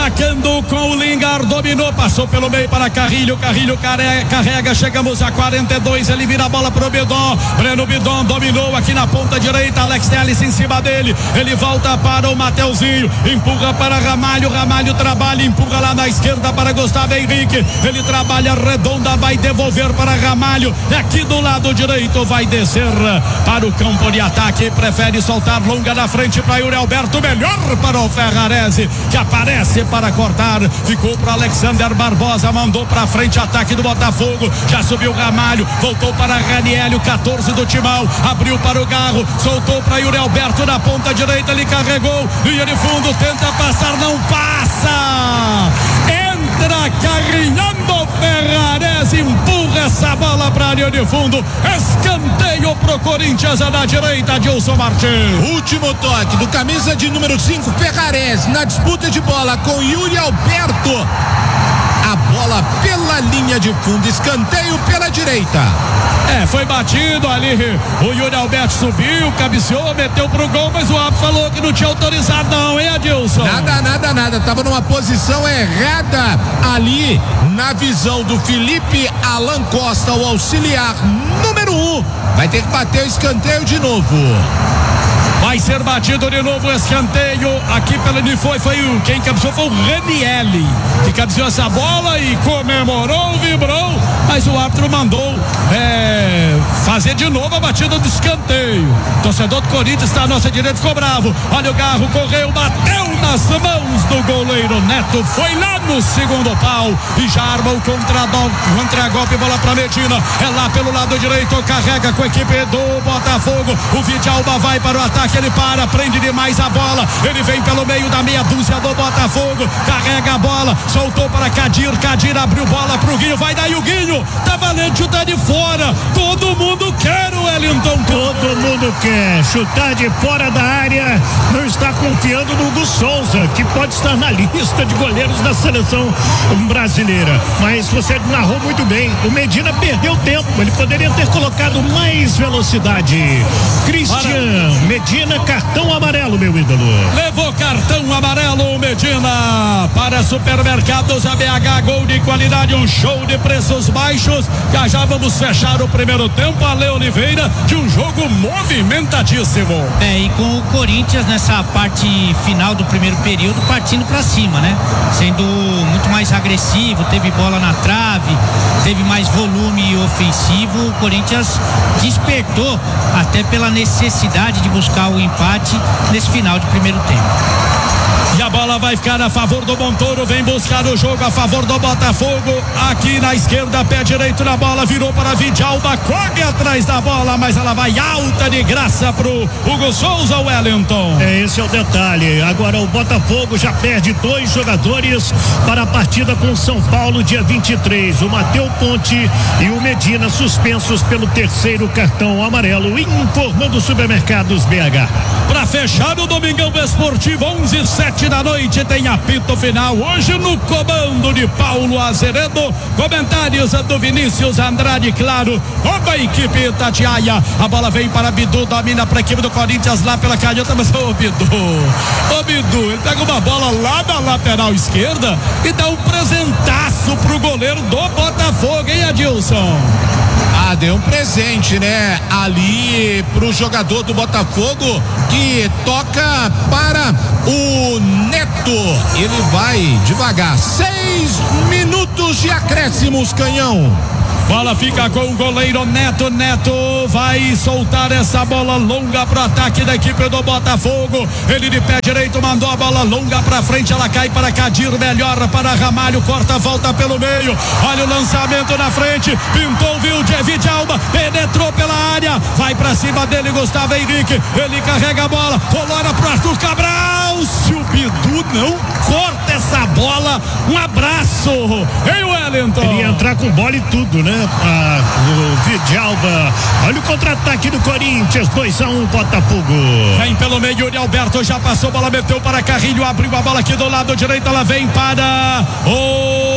Atacando com o Lingard, dominou, passou pelo meio para Carrilho carrega, chegamos a 42, ele vira a bola pro Bidon, Breno Bidon dominou aqui na ponta direita, Alex Telles em cima dele, ele volta para o Mateuzinho, empurra para Ramalho trabalha, empurra lá na esquerda para Gustavo Henrique, ele trabalha redonda, vai devolver para Ramalho, aqui do lado direito, vai descer para o campo de ataque, prefere soltar longa na frente para Yuri Alberto, melhor para o Ferrarese, que aparece para cortar, ficou para Alexander Barbosa, mandou para frente, ataque do Botafogo, já subiu Ramalho, voltou para Raniello, 14 do Timão, abriu para o Garro, soltou para Yuri Alberto na ponta direita, ele carregou, linha de fundo, tenta passar, não passa, entra carrinhando Ferrarese, empurra essa bola para a área de fundo, escanteio pro Corinthians na direita, Gilson Martins. Último toque do camisa de número 5, Ferrarese, na disputa de bola com Yuri Alberto, a bola pela linha de fundo, escanteio pela direita. Foi batido ali, o Yuri Alberto subiu, cabeceou, meteu pro gol, mas o árbitro falou que não tinha autorizado não, hein, Adilson? Nada, tava numa posição errada ali, na visão do Felipe Alan Costa, o auxiliar número 1, vai ter que bater o escanteio de novo. Vai ser batido de novo o escanteio aqui pelo quem cabeceou foi o Ranielli, que cabeceou essa bola e comemorou, vibrou, mas o árbitro mandou fazer de novo a batida do escanteio. Torcedor do Corinthians está à nossa direita, ficou bravo. Olha o Garro, correu, bateu nas mãos do goleiro Neto, foi lá no segundo pau e já arma o contra-golpe, bola para Medina, é lá pelo lado direito, carrega com a equipe do Botafogo, o Vidalba vai para o ataque, ele para, prende demais a bola, ele vem pelo meio da meia dúzia do Botafogo, carrega a bola, soltou para Kadir abriu bola pro Guinho, vai daí o Guinho, tá valendo, chutar de fora, todo mundo quer o Wellington, todo mundo quer chutar de fora da área, não está confiando no Hugo Souza, que pode estar na lista de goleiros da seleção brasileira, mas você narrou muito bem, o Medina perdeu tempo, ele poderia ter colocado mais velocidade. Christian Medina, cartão amarelo, meu ídolo. Levou cartão amarelo, Medina, para Supermercados ABH, gol de qualidade, um show de preços baixos. Já vamos fechar o primeiro tempo, Ale Oliveira, de um jogo movimentadíssimo. E com o Corinthians nessa parte final do primeiro período partindo para cima, né? Sendo muito mais agressivo, teve bola na trave, teve mais volume ofensivo. O Corinthians despertou até pela necessidade de buscar o empate nesse final de primeiro tempo. E a bola vai ficar a favor do Montoro, vem buscar o jogo a favor do Botafogo, aqui na esquerda, pé direito na bola, virou para Vidalba, corre atrás da bola, mas ela vai alta de graça pro Hugo Souza, Wellington. Esse é o detalhe, agora o Botafogo já perde 2 jogadores para a partida com São Paulo dia 23, o Mateu Ponte e o Medina suspensos pelo terceiro cartão amarelo, informando o Supermercados BH. Para fechar o Domingão Esportivo, 11:07 da noite, tem apito final hoje no comando de Paulo Azeredo, comentários do Vinícius Andrade, claro, oba a equipe Itatiaia, a bola vem para Bidu, domina para a equipe do Corinthians lá pela canhota, mas o Bidu, ele pega uma bola lá da lateral esquerda e dá um presentaço pro goleiro do Botafogo, hein, Adilson? Deu um presente, né? Ali pro jogador do Botafogo, que toca para o Neto. Ele vai devagar. 6 minutos de acréscimos, Canhão. Bola fica com o goleiro Neto vai soltar essa bola longa pro ataque da equipe do Botafogo, ele de pé direito mandou a bola longa pra frente, ela cai para Kadir, melhor para Ramalho, corta, volta pelo meio, olha o lançamento na frente, pintou, viu, Vidalba, penetrou pela área, vai pra cima dele Gustavo Henrique, ele carrega a bola, rolora pro Arthur Cabral, se o Bidu não corta essa bola, um abraço, hein, Wellington? Ele ia entrar com bola e tudo, né? O Vidalba, olha o contra-ataque do Corinthians, 2-1 Botafogo. Vem pelo meio, Yuri Alberto já passou, bola meteu para Carrilho, abriu a bola aqui do lado direito, ela vem para o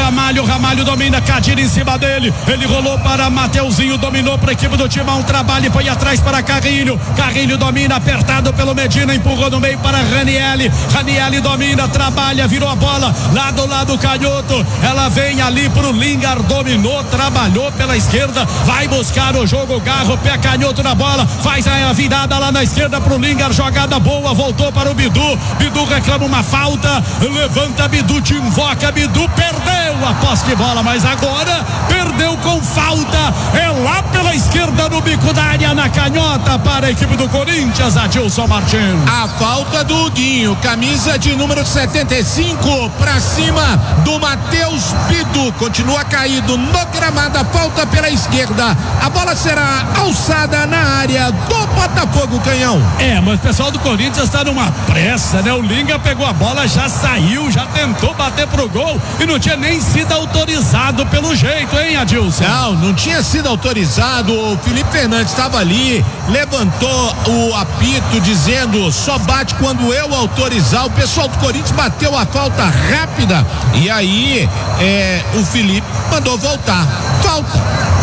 Ramalho domina, Cadira em cima dele, ele rolou para Mateuzinho, dominou para a equipe do Timão, trabalha e foi atrás para Carrilho domina, apertado pelo Medina, empurrou no meio para Ranieri domina, trabalha, virou a bola, lá do lado canhoto, ela vem ali pro Lingard, dominou, trabalhou pela esquerda, vai buscar o jogo, Garro, pé canhoto na bola, faz a virada lá na esquerda pro Lingard, jogada boa, voltou para o Bidu reclama uma falta, levanta Bidu, te invoca, Bidu perdeu a posse de bola, mas agora perdeu com falta, é lá pela esquerda no bico da área, na canhota para a equipe do Corinthians, Adilson Martins. A falta do Huguinho, camisa de número 75, pra cima do Matheus Bidu, continua caído no gramado, a falta pela esquerda, a bola será alçada na área do Botafogo, Canhão. Mas o pessoal do Corinthians está numa pressa, né? O Linga pegou a bola, já saiu, já tentou bater pro gol e não tinha nem sido autorizado pelo jeito, hein, Adilson? Não tinha sido autorizado, o Felipe Fernandes estava ali, levantou o apito dizendo, só bate quando eu autorizar, o pessoal do Corinthians bateu a falta rápida e aí o Felipe mandou voltar, falta.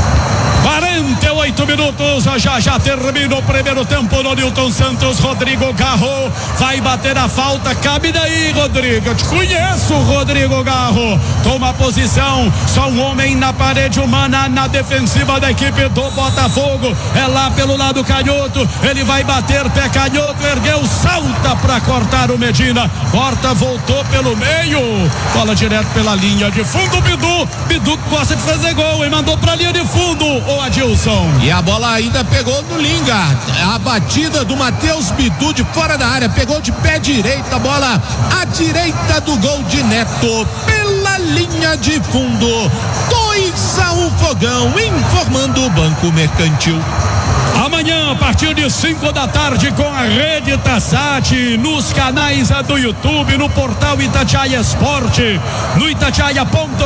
48 minutos, já termina o primeiro tempo no Nilton Santos. Rodrigo Garro vai bater a falta, cabe daí, Rodrigo, eu te conheço, Rodrigo Garro, toma posição, só um homem na parede humana, na defensiva da equipe do Botafogo, é lá pelo lado canhoto, ele vai bater, pé canhoto, ergueu, salta pra cortar o Medina, corta, voltou pelo meio, bola direto pela linha de fundo, Bidu gosta de fazer gol e mandou pra linha de fundo, o Adilson. E a bola ainda pegou no Lingard, a batida do Matheus Bidu de fora da área, pegou de pé direito, a bola à direita do gol de Neto, pela linha de fundo, 2-1 Fogão, informando o Banco Mercantil. Amanhã, a partir de 5 da tarde, com a Rede Tassat, nos canais do YouTube, no portal Itatiaia Esporte, no itatiaia.com.br,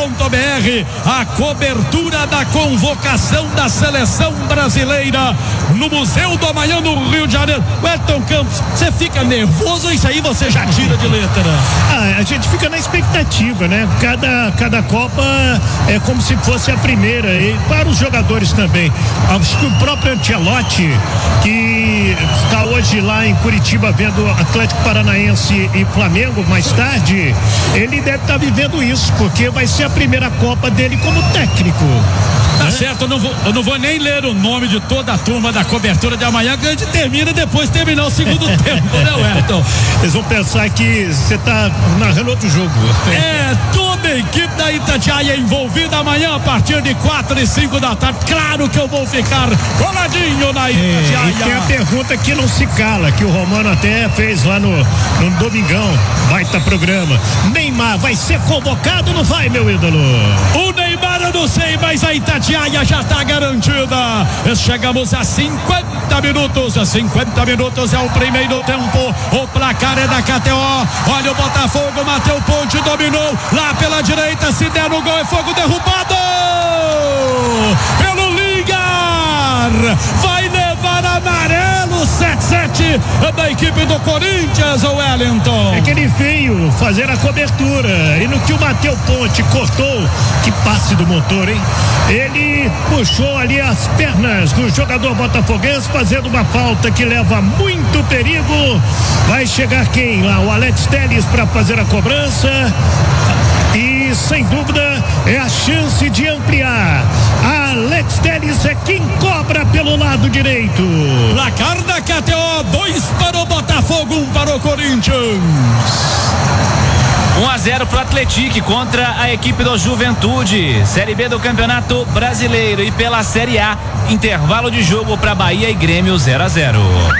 a cobertura da convocação da seleção brasileira no Museu do Amanhã, no Rio de Janeiro. Wellington Campos, você fica nervoso ou isso aí você já tira de letra? A gente fica na expectativa, né? Cada Copa é como se fosse a primeira, e para os jogadores também. Acho que o próprio Ancelotti, que está hoje lá em Curitiba vendo Atlético Paranaense e Flamengo mais tarde, ele deve estar vivendo isso, porque vai ser a primeira Copa dele como técnico. Tá certo, eu não vou nem ler o nome de toda a turma da cobertura de amanhã, que a gente termina depois de terminar o segundo tempo, né, Wellington? Eles vão pensar que você tá narrando outro jogo. Toda a equipe da Itatiaia envolvida amanhã a partir de 4 e 5 da tarde. Claro que eu vou ficar coladinho na Itatiaia. E tem a pergunta que não se cala, que o Romano até fez lá no Domingão, baita programa. Neymar vai ser convocado ou não vai, meu ídolo? O Neymar eu não sei, mas a Itatiaia já está garantida. Chegamos a 50 minutos. 50 minutos é o primeiro tempo. O placar é da KTO. Olha o Botafogo, Mateu Ponte dominou lá pela direita. Se der no gol é fogo derrubado pelo Lingard. Vai levar amarelo 7-7 da equipe do Corinthians, o Wellington. É que ele veio fazer a cobertura e no que o Mateu Ponte cortou, que passe do motor, hein? Ele puxou ali as pernas do jogador botafoguense, fazendo uma falta que leva muito perigo. Vai chegar quem lá? O Alex Telles para fazer a cobrança. E sem dúvida é a chance de ampliar. Alex Telles é quem cobra pelo lado direito. Placar da KTO, 2 para o Botafogo, 1 para o Corinthians. 1-0 pro Atlético contra a equipe do Juventude, Série B do Campeonato Brasileiro, e pela Série A, intervalo de jogo para Bahia e Grêmio 0-0.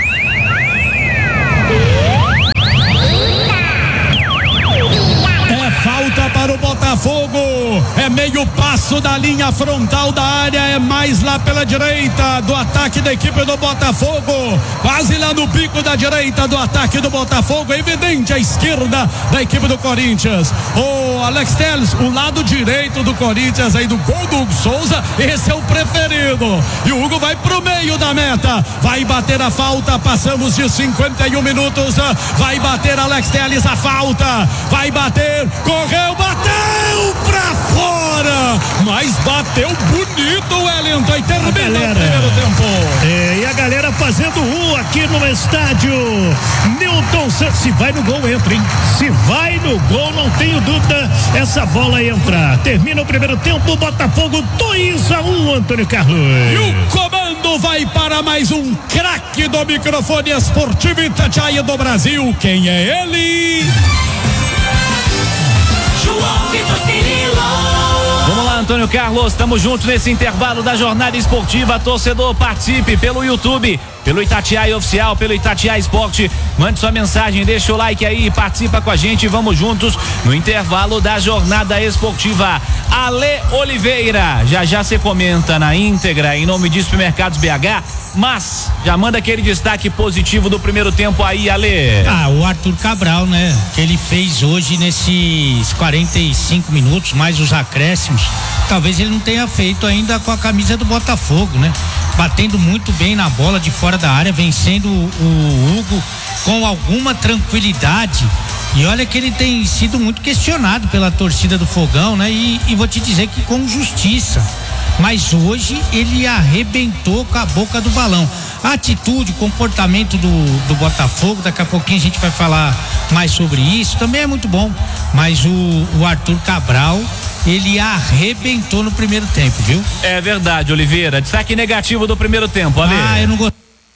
Falta para o Botafogo, é meio passo da linha frontal da área, é mais lá pela direita do ataque da equipe do Botafogo, quase lá no pico da direita do ataque do Botafogo, é evidente a esquerda da equipe do Corinthians. O Alex Telles, o lado direito do Corinthians aí do gol do Hugo Souza, esse é o preferido, e o Hugo vai pro meio da meta, vai bater a falta, passamos de 51 minutos, vai bater Alex Telles a falta, vai bater, correu, bateu pra Mas bateu bonito o Wellington e termina o galera, primeiro tempo. E a galera fazendo aqui no estádio Newton Santos. Se vai no gol, entra, hein? Se vai no gol, não tenho dúvida, essa bola entra. Termina o primeiro tempo, Botafogo 2-1, Antônio Carlos. E o comando vai para mais um craque do microfone esportivo Itatiaia do Brasil. Quem é ele? João Vitor Cirilo. Vamos lá, Antônio Carlos, estamos juntos nesse intervalo da jornada esportiva. Torcedor, participe pelo YouTube, pelo Itatiaia Oficial, pelo Itatiaia Esporte. Mande sua mensagem, deixa o like aí, participa com a gente. Vamos juntos no intervalo da jornada esportiva. Ale Oliveira, já você comenta na íntegra em nome de Supermercados BH, mas já manda aquele destaque positivo do primeiro tempo aí, Ale. O Arthur Cabral, né? Que ele fez hoje nesses 45 minutos, mais os acréscimos. Talvez ele não tenha feito ainda com a camisa do Botafogo, né? Batendo muito bem na bola de fora da área, vencendo o Hugo com alguma tranquilidade. E olha que ele tem sido muito questionado pela torcida do Fogão, né? E vou te dizer que com justiça. Mas hoje ele arrebentou com a boca do balão. A atitude, o comportamento do Botafogo, daqui a pouquinho a gente vai falar mais sobre isso, também é muito bom. Mas o Arthur Cabral, ele arrebentou no primeiro tempo, viu? É verdade, Oliveira. Destaque negativo do primeiro tempo, Ale. Eu não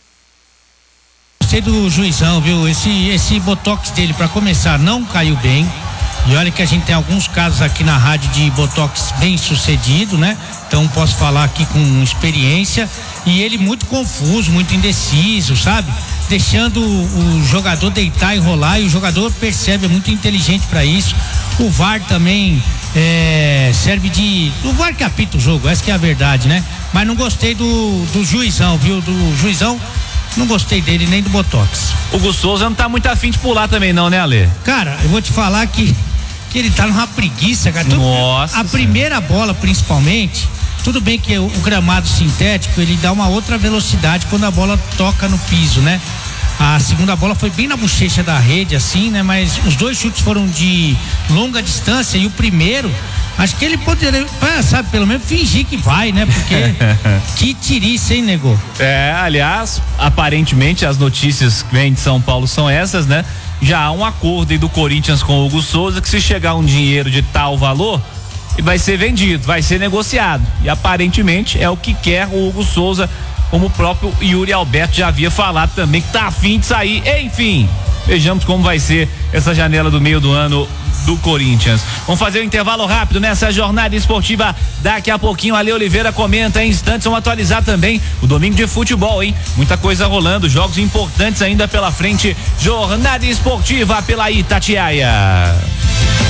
gostei do Juizão, viu? Esse botox dele, pra começar, não caiu bem. E olha que a gente tem alguns casos aqui na rádio de botox bem sucedido, né? Então posso falar aqui com experiência. E ele muito confuso, muito indeciso, sabe? Deixando o jogador deitar e rolar, e o jogador percebe, é muito inteligente para isso. O VAR também serve de... O VAR que apita o jogo, essa que é a verdade, né? Mas não gostei do Juizão, viu? Do Juizão, não gostei dele nem do botox. O Hugo Souza não tá muito afim de pular também não, né, Ale? Cara, eu vou te falar que ele tá numa preguiça, cara. Nossa. A primeira bola, principalmente, tudo bem que o gramado sintético, ele dá uma outra velocidade quando a bola toca no piso, né? A segunda bola foi bem na bochecha da rede, assim, né? Mas os dois chutes foram de longa distância, e o primeiro, acho que ele poderia, sabe, pelo menos fingir que vai, né? Porque que tiriça, hein, nego? Aliás, aparentemente as notícias que vêm de São Paulo são essas, né? Já há um acordo aí do Corinthians com o Hugo Souza que se chegar um dinheiro de tal valor, vai ser vendido, vai ser negociado. E aparentemente é o que quer o Hugo Souza, como o próprio Yuri Alberto já havia falado também, que tá afim de sair. Enfim, vejamos como vai ser essa janela do meio do ano do Corinthians. Vamos fazer um intervalo rápido nessa jornada esportiva. Daqui a pouquinho Ale Oliveira comenta em instantes. Vamos atualizar também o domingo de futebol, hein? Muita coisa rolando, jogos importantes ainda pela frente. Jornada esportiva pela Itatiaia.